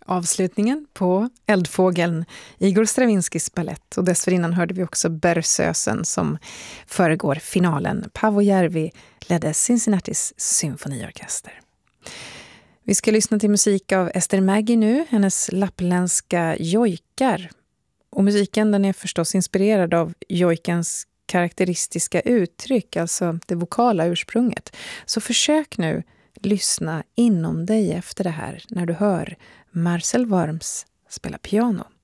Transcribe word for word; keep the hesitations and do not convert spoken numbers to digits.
Avslutningen på Eldfågeln, Igor Stravinskys ballett, och dessförinnan hörde vi också Bergsösen som föregår finalen. Paavo Järvi ledde Cincinnatis symfoniorkester. Vi ska lyssna till musik av Ester Mägi nu, hennes lappländska jojkar. Och musiken den är förstås inspirerad av jojkens karaktäristiska uttryck, alltså det vokala ursprunget. Så försök nu lyssna inom dig efter det här när du hör Marcel Worms spela piano.